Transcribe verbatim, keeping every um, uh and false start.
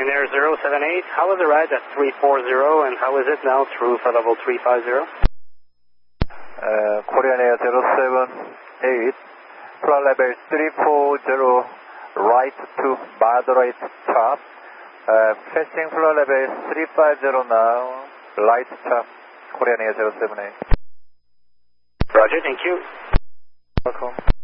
Korean Air zero seven eight, how was the ride at three four zero and how is it now through for level three five zero? Uh, Korean Air zero seven eight, flight level three four zero, right to moderate top. Uh, passing flight level three five zero now, light top, Korean Air zero seven eight. Roger, thank you. Welcome.